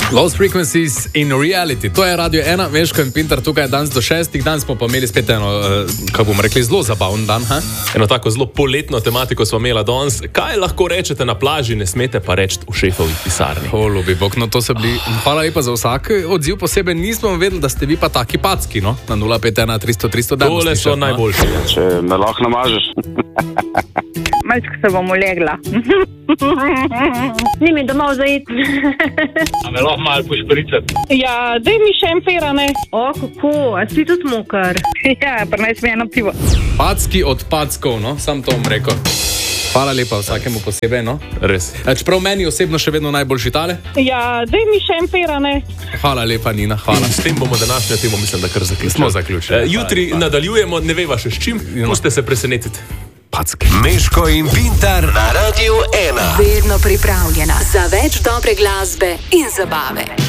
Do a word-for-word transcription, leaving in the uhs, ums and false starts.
Lost Frequencies in Reality. To je Radio ena, Meško in Pintar tukaj danes do šestih. Danes smo pa imeli spet eno, kako bomo rekli, zelo zabaven dan. Ha? Eno tako zelo poletno tematiko smo imeli danes. Kaj lahko rečete na plaži, ne smete pa reči v šefovi pisarni? O, ljubi bog, no to se bili. Hvala lepa za vsak odziv posebej. Nismo vedeli, da ste vi pa taki packi, no? Na nula pet ena tristo tristo. Tole so najboljši. Če me lahko namažeš. Malčko se bom ulegla. Ni mi domov zaiti. A me lahko malo pošpricati? Ja, daj mi še en pera, ne? O, kako? A si tudi mokar? Ja, prnaj mi eno pivo. Packi od packov, no? Sam to bom rekel. Hvala lepa vsakemu posebej, no? Res. Čeprav meni osebno še vedno najboljši tale. Ja, daj mi še en pera, ne? Hvala lepa, Nina, hvala. S tem bomo današnjo temo, mislim, da kar zaključili. Smo zaključili. E, jutri hvala, nadaljujemo, ne veva še s čim, pustite se presenetiti. Packi. Meško in Pintar na Radiu ena. Vedno pripravljena za več dobre glasbe in zabave.